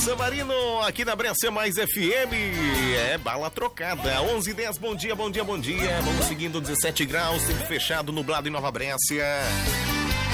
Samarino, aqui na Brescia Mais FM. É bala trocada. 11:10, bom dia, bom dia, bom dia. Vamos seguindo 17 graus, tempo fechado, nublado em Nova Brescia.